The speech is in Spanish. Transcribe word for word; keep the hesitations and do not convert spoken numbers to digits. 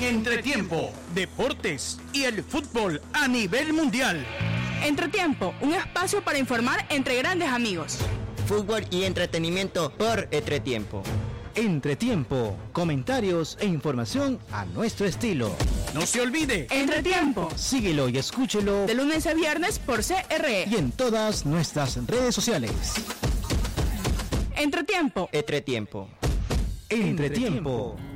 Entretiempo, deportes y el fútbol a nivel mundial. Entretiempo, un espacio para informar entre grandes amigos. Fútbol y entretenimiento por Entretiempo. Entretiempo, comentarios e información a nuestro estilo. No se olvide. Entretiempo. Síguelo y escúchelo de lunes a viernes por C R E y en todas nuestras redes sociales. Entretiempo. Entretiempo. Entretiempo.